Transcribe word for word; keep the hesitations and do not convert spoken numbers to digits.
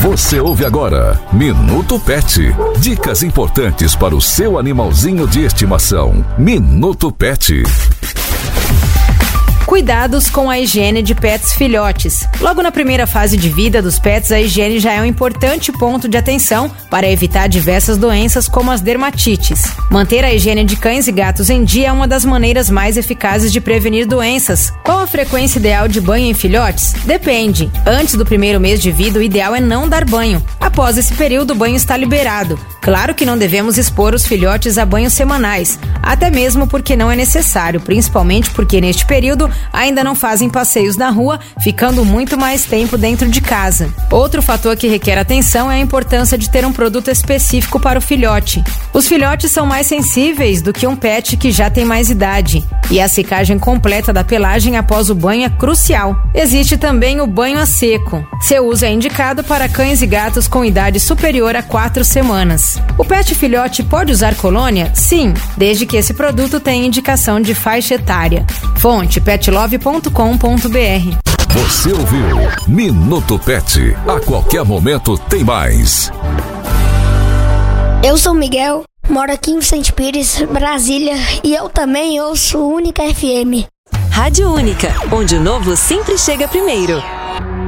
Você ouve agora Minuto Pet. Dicas importantes para o seu animalzinho de estimação. Minuto Pet. Cuidados com a higiene de pets filhotes. Logo na primeira fase de vida dos pets, a higiene já é um importante ponto de atenção para evitar diversas doenças como as dermatites. Manter a higiene de cães e gatos em dia é uma das maneiras mais eficazes de prevenir doenças. Qual a frequência ideal de banho em filhotes? Depende. Antes do primeiro mês de vida, o ideal é não dar banho. Após esse período, o banho está liberado. Claro que não devemos expor os filhotes a banhos semanais, até mesmo porque não é necessário, principalmente porque neste período ainda não fazem passeios na rua, ficando muito mais tempo dentro de casa. Outro fator que requer atenção é a importância de ter um produto específico para o filhote. Os filhotes são mais sensíveis do que um pet que já tem mais idade, e a secagem completa da pelagem após o banho é crucial. Existe também o banho a seco. Seu uso é indicado para cães e gatos com idade superior a quatro semanas. O pet filhote pode usar colônia? Sim, desde que esse produto tenha indicação de faixa etária. Fonte petlove ponto com ponto br. Você ouviu Minuto Pet. A qualquer momento tem mais. Eu sou o Miguel, moro aqui em Vicente Pires, Brasília, e eu também ouço Única F M. Rádio Única, onde o novo sempre chega primeiro.